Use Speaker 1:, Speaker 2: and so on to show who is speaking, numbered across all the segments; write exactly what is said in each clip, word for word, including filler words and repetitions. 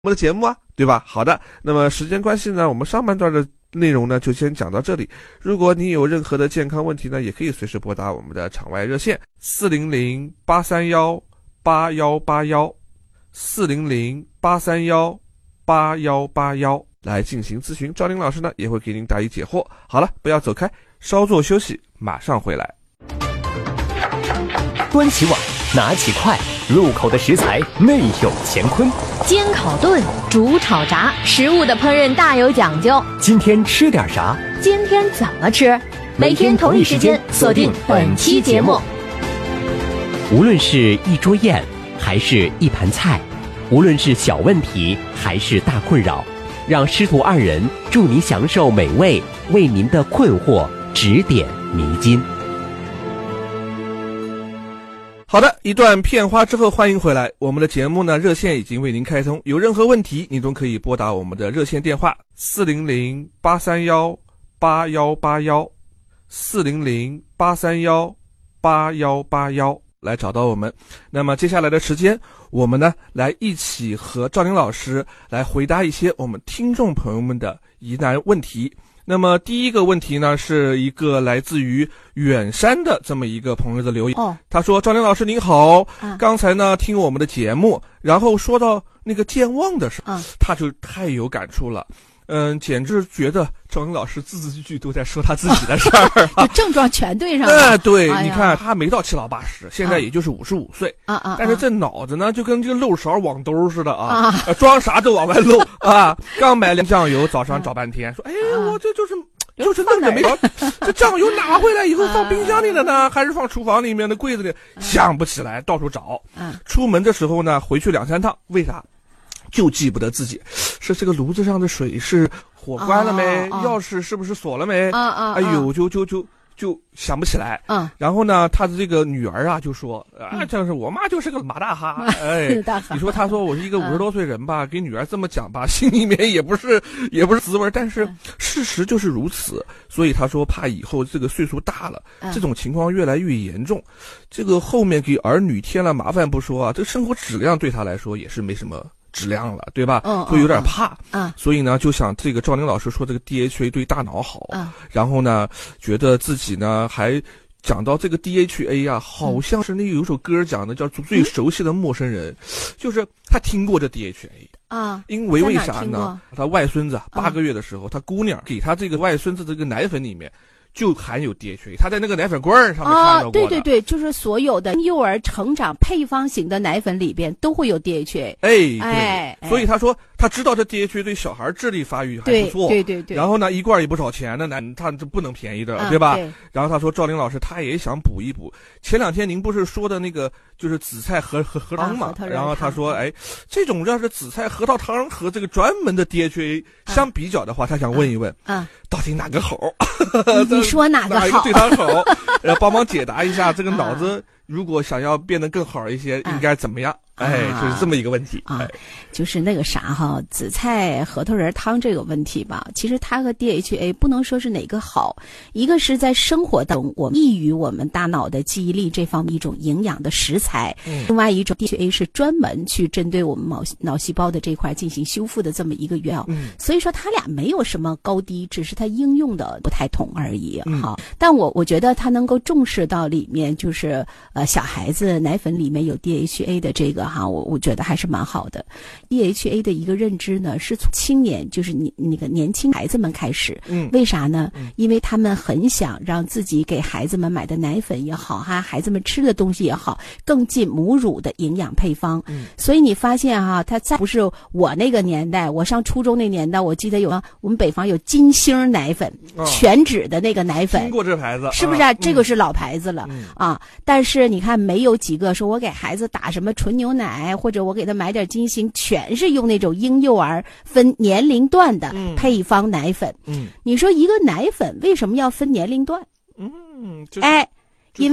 Speaker 1: 我们的节目啊，对吧？好的，那么时间关系呢，我们上半段的内容呢就先讲到这里。如果你有任何的健康问题呢，也可以随时拨打我们的场外热线四零零八三幺八幺八幺四零零八三幺八幺八幺来进行咨询。赵林老师呢也会给您答疑解惑。好了，不要走开，稍作休息，马上回来。
Speaker 2: 端起碗，拿起筷，入口的食材内有乾坤。
Speaker 3: 煎烤炖、煮炒炸，食物的烹饪大有讲究。
Speaker 2: 今天吃点啥？
Speaker 3: 今天怎么吃？每天同一时间锁定本期节目。
Speaker 2: 无论是一桌宴，还是一盘菜，无论是小问题还是大困扰，让师徒二人助您享受美味，为您的困惑指点迷津。
Speaker 1: 好的，一段片花之后，欢迎回来。我们的节目呢，热线已经为您开通，有任何问题，您都可以拨打我们的热线电话四零零八三幺八幺八幺四零零八三幺八幺八幺来找到我们。那么接下来的时间，我们呢来一起和赵林老师来回答一些我们听众朋友们的疑难问题。那么第一个问题呢，是一个来自于远山的这么一个朋友的留言。
Speaker 3: 哦，
Speaker 1: 他说：“赵林老师您好，
Speaker 3: 啊、
Speaker 1: 刚才呢听我们的节目，然后说到那个健忘的事，
Speaker 3: 啊、
Speaker 1: 他就太有感触了。嗯，简直觉得赵林老师字字句句都在说他自己的事儿、啊，
Speaker 3: 就症状全对上了。
Speaker 1: 哎，对，
Speaker 3: 哎、
Speaker 1: 你看他没到七老八十，现在也就是五十五岁
Speaker 3: 啊啊，
Speaker 1: 但是这脑子呢就跟这个漏勺网兜似的啊，啊装啥都往外漏啊。刚买了酱油，早上找半天，说哎，我这就是。”就是弄着没有，这酱油拿回来以后放冰箱里的呢，还是放厨房里面的柜子里？想不起来，到处找。出门的时候呢，回去两三趟，为啥？就记不得自己是这个炉子上的水是火关了没，钥匙是不是锁了没？哎呦，就就就就想不起来。嗯，然后呢，他的这个女儿啊，就说啊，这是我妈就是个马大哈。哎，你说他说我是一个五十多岁人吧，给女儿这么讲吧，心里面也不是也不是滋味，但是事实就是如此。所以他说怕以后这个岁数大了，这种情况越来越严重，这个后面给儿女添了麻烦不说啊，这个生活质量对他来说也是没什么质量了，对吧？嗯，会有点怕。嗯，所以呢，就想这个赵林老师说这个 D H A 对大脑好。嗯，然后呢，觉得自己呢还讲到这个 D H A 啊，好像是那有一首歌讲的叫《最熟悉的陌生人》，嗯、就是他听过这 D H A。啊，因为为啥呢？他外孙子八个月的时候，他姑娘给他这个外孙子这个奶粉里面就含有 D H A， 他在那个奶粉罐上面看到过的。
Speaker 4: 啊，对对对，就是所有的幼儿成长配方型的奶粉里边都会有 D H A。
Speaker 1: 哎，哎，所以他说他知道这 D H A 对小孩智力发育还不错。
Speaker 4: 对对 对, 对。
Speaker 1: 然后呢，一罐也不少钱的，那他这不能便宜的，啊、对吧？对。然后他说赵林老师他也想补一补。前两天您不是说的那个就是紫菜核核核桃嘛？啊、然后他说，哎，这种要是紫菜核桃汤和这个专门的 D H A 相比较的话，啊、他想问一问，啊，到底哪个好？
Speaker 4: 你说哪个好？
Speaker 1: 哪一个对他好？呃，帮忙解答一下，这个脑子如果想要变得更好一些，应该怎么样？哎，就是这么一个问题
Speaker 4: 啊，就是那个啥哈，紫菜核桃仁汤这个问题吧，其实它和 D H A 不能说是哪个好，一个是在生活当中我们益于我们大脑的记忆力这方面一种营养的食材，嗯、另外一种 D H A 是专门去针对我们脑脑细胞的这块进行修复的这么一个原料，嗯、所以说它俩没有什么高低，只是它应用的不太同而已哈。嗯、但我我觉得它能够重视到里面，就是呃小孩子奶粉里面有 D H A 的这个。哈，我我觉得还是蛮好的。D H A 的一个认知呢，是从青年，就是你那个年轻孩子们开始。嗯，为啥呢？嗯、因为他们很想让自己给孩子们买的奶粉也好，哈，孩子们吃的东西也好，更近母乳的营养配方。嗯，所以你发现哈，它再不是我那个年代，我上初中那年代，我记得有我们北方有金星奶粉，哦、全脂的那个奶粉，
Speaker 1: 听过这牌子，
Speaker 4: 是不是啊？嗯、这个是老牌子了、嗯、啊。但是你看，没有几个说我给孩子打什么纯牛奶。奶或者我给他买点金星，全是用那种婴幼儿分年龄段的配方奶粉。嗯，嗯你说一个奶粉为什么要分年龄段？
Speaker 1: 嗯，
Speaker 4: 哎，因为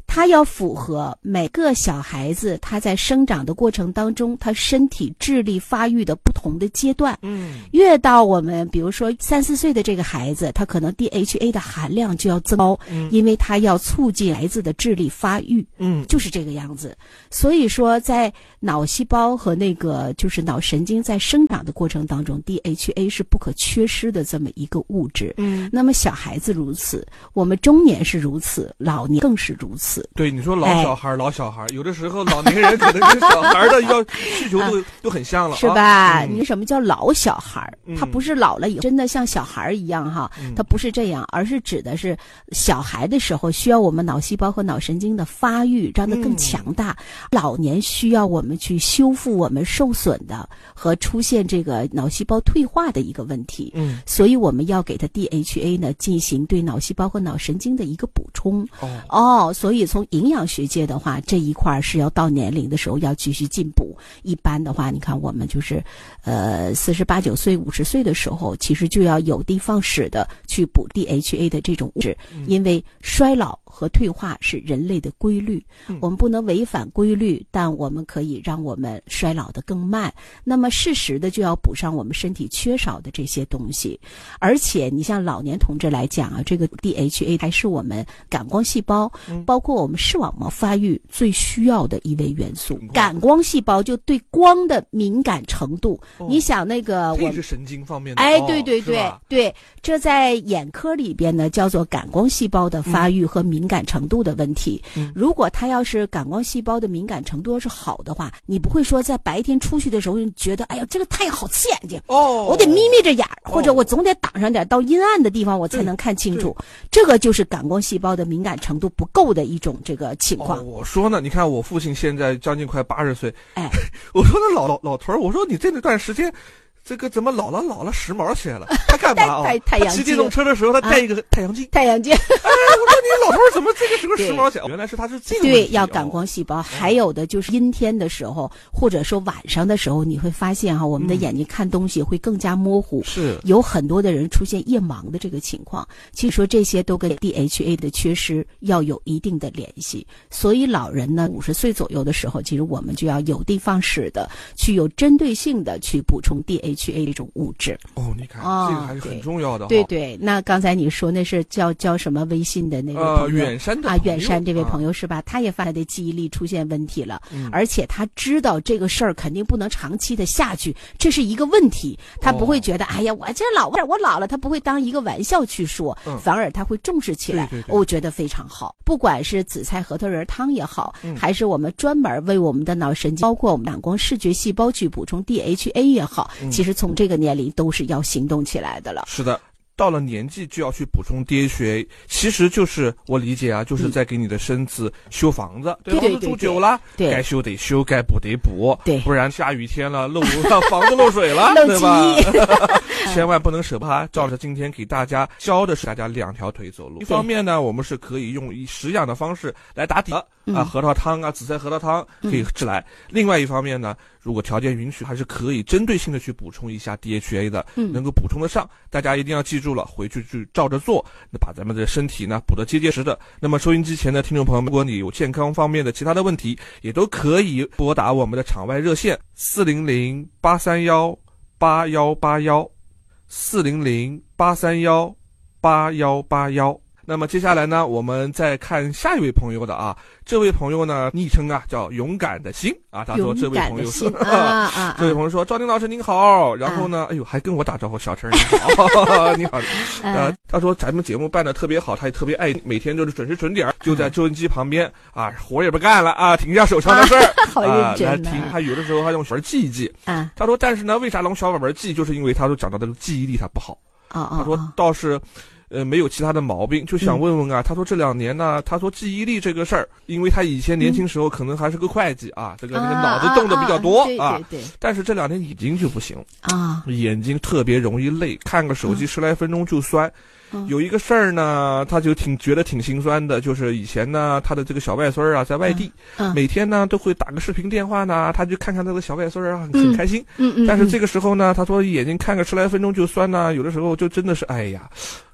Speaker 4: 它要符合每个小孩子他在生长的过程当中，他身体智力发育的不同的阶段。
Speaker 1: 嗯，
Speaker 4: 越到我们比如说三四岁的这个孩子，他可能 D H A 的含量就要增高，
Speaker 1: 嗯，
Speaker 4: 因为他要促进孩子的智力发育。
Speaker 1: 嗯，
Speaker 4: 就是这个样子。所以说，在脑细胞和那个就是脑神经在生长的过程当中 ，D H A 是不可缺失的这么一个物质。
Speaker 1: 嗯，
Speaker 4: 那么小孩子如此，我们中年是如此，老年更是如此。
Speaker 1: 对，你说老小孩、哎、老小孩，有的时候老年人可能跟小孩的要需求都、啊、都很像了，
Speaker 4: 是吧？
Speaker 1: 啊嗯、
Speaker 4: 你什么叫老小孩？他不是老了以后真的像小孩一样哈，
Speaker 1: 嗯、
Speaker 4: 他不是这样，而是指的是小孩的时候需要我们脑细胞和脑神经的发育让它更强大，嗯、老年需要我们去修复我们受损的和出现这个脑细胞退化的一个问题。
Speaker 1: 嗯，
Speaker 4: 所以我们要给他 D H A 呢进行对脑细胞和脑神经的一个补充。
Speaker 1: 哦，
Speaker 4: 哦，所以从营养学界的话，这一块是要到年龄的时候要继续进补。一般的话，你看我们就是呃四十八九岁、五十岁的时候，其实就要有的放矢的去补 D H A 的这种物质，
Speaker 1: 嗯、
Speaker 4: 因为衰老和退化是人类的规律，
Speaker 1: 嗯、
Speaker 4: 我们不能违反规律，但我们可以让我们衰老的更慢。那么适时的就要补上我们身体缺少的这些东西。而且你像老年同志来讲啊，这个 D H A 还是我们感光细胞，
Speaker 1: 嗯、
Speaker 4: 包括我们视网膜发育最需要的一位元素。感光细胞就对光的敏感程度，
Speaker 1: 哦、
Speaker 4: 你想那个我
Speaker 1: 这是神经方面的，
Speaker 4: 哎，
Speaker 1: 哦、
Speaker 4: 对对对对，这在眼科里边呢叫做感光细胞的发育和敏感程度的问题。
Speaker 1: 嗯、
Speaker 4: 如果它要是感光细胞的敏感程度要是好的话，你不会说在白天出去的时候你觉得哎呀这个太阳好刺眼睛，
Speaker 1: 哦，
Speaker 4: 我得眯眯着眼，
Speaker 1: 哦、
Speaker 4: 或者我总得挡上点，到阴暗的地方我才能看清楚。这个就是感光细胞的敏感程度不够的一种这个情况。
Speaker 1: 哦、我说呢，你看我父亲现在将近快八十岁，
Speaker 4: 哎，
Speaker 1: 我说那老老老头儿，我说你这段时间。这个怎么老了老了时髦起来了？他干嘛啊？
Speaker 4: 太太阳
Speaker 1: 骑电动车的时候，他戴一个太阳镜。
Speaker 4: 太阳镜。
Speaker 1: 哎，我说你老头怎么这个时候时髦起来？原来是他是这个问题。
Speaker 4: 对，要感光细胞。哦、还有的就是阴天的时候，或者说晚上的时候，你会发现哈，我们的眼睛看东西会更加模糊。
Speaker 1: 是、嗯。
Speaker 4: 有很多的人出现夜盲的这个情况，其实说这些都跟 D H A 的缺失要有一定的联系。所以老人呢，五十岁左右的时候，其实我们就要有的放矢的去有针对性的去补充 D H A 这种物质。
Speaker 1: 哦，你看、
Speaker 4: 哦、
Speaker 1: 这个还是很重要的。
Speaker 4: 对对，那刚才你说那是叫叫什么微信的那个朋友、
Speaker 1: 呃、远山的
Speaker 4: 啊，远山这位朋友、啊、是吧？他也发现他的记忆力出现问题了，
Speaker 1: 嗯、
Speaker 4: 而且他知道这个事儿肯定不能长期的下去，这是一个问题。他不会觉得、哦、哎呀，我这老我老了，他不会当一个玩笑去说，
Speaker 1: 嗯、
Speaker 4: 反而他会重视起来。
Speaker 1: 对对对，
Speaker 4: 我觉得非常好。不管是紫菜核桃仁汤也好、
Speaker 1: 嗯，
Speaker 4: 还是我们专门为我们的脑神经，包括我们感光视觉细胞去补充 D H A 也好，
Speaker 1: 嗯、
Speaker 4: 其实从这个年龄都是要行动起来的了。
Speaker 1: 是的，到了年纪就要去补充 D H A， 其实就是我理解啊，就是在给你的身子修房子，
Speaker 4: 对
Speaker 1: 房子住久了，
Speaker 4: 对，
Speaker 1: 该修得修，该补得补，
Speaker 4: 对，
Speaker 1: 不然下雨天了，漏房子漏水了，对吧？千万不能舍不它。照着今天给大家教的是大家两条腿走路。一方面呢，我们是可以用以食养的方式来打底
Speaker 4: 嗯、
Speaker 1: 啊，核桃汤啊，紫菜核桃汤可以治来。嗯、另外一方面呢，如果条件允许，还是可以针对性的去补充一下 D H A 的，
Speaker 4: 嗯、
Speaker 1: 能够补充得上。大家一定要记住了，回去去照着做，那把咱们的身体呢补得结结实的。那么收音机前的听众朋友们，如果你有健康方面的其他的问题，也都可以拨打我们的场外热线四零零八三幺八幺八幺。四零零八三幺八幺八幺。那么接下来呢，我们再看下一位朋友的啊，这位朋友呢，昵称啊叫勇敢的心啊，他说这位朋友说，
Speaker 4: 啊啊、
Speaker 1: 这位朋友说，赵丁老师您好，然后呢，啊、哎呦，还跟我打招呼，小陈你好，你好，呃，他说咱们节目办的特别好，他也特别爱，每天就是准时准点，就在收音机旁边啊，活也不干了啊，停下手上的事儿，
Speaker 4: 啊，好认真、啊、
Speaker 1: 来听，他有的时候还用手记一记，
Speaker 4: 啊，
Speaker 1: 他说，但是呢，为啥用小本本记，就是因为他说讲到的记忆力他不好，
Speaker 4: 啊啊，
Speaker 1: 他说倒是。呃，没有其他的毛病，就想问问啊。嗯、他说这两年呢，他说记忆力这个事儿，因为他以前年轻时候可能还是个会计啊，嗯、这个那个脑子动的比较多
Speaker 4: 啊, 啊, 啊, 对对对，
Speaker 1: 但是这两年眼睛就不行
Speaker 4: 啊，
Speaker 1: 眼睛特别容易累，看个手机十来分钟就酸。
Speaker 4: 嗯、
Speaker 1: 有一个事儿呢，他就挺觉得挺心酸的，就是以前呢，他的这个小外孙啊，在外地，
Speaker 4: 嗯嗯、
Speaker 1: 每天呢都会打个视频电话呢，他就看看他的小外孙啊，很开心。
Speaker 4: 嗯嗯。
Speaker 1: 但是这个时候呢，他说眼睛看个十来分钟就酸呢，有的时候就真的是哎呀。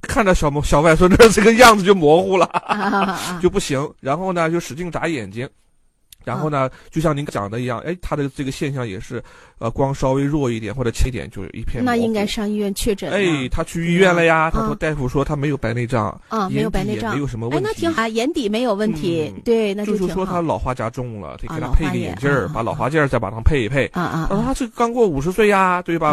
Speaker 1: 看着小小外孙这这个样子就模糊了，
Speaker 4: 啊啊啊
Speaker 1: 就不行。然后呢，就使劲眨眼睛。然后呢，就像您讲的一样，哎，他的这个现象也是，呃，光稍微弱一点或者轻一点就一片模糊。
Speaker 4: 那应该上医院确诊。
Speaker 1: 哎，他去医院了呀，
Speaker 4: 啊、
Speaker 1: 他说大夫说他没有白内障，
Speaker 4: 啊，没有白内障，
Speaker 1: 没有什么问题。
Speaker 4: 哎，那挺好，眼底没有问题，嗯、对，那
Speaker 1: 就
Speaker 4: 挺好。
Speaker 1: 是说他老花加重了，得给他
Speaker 4: 啊、
Speaker 1: 配个眼镜儿，啊、把老花镜儿再把它配一配。
Speaker 4: 啊啊，
Speaker 1: 啊，这刚过五十岁呀，对吧？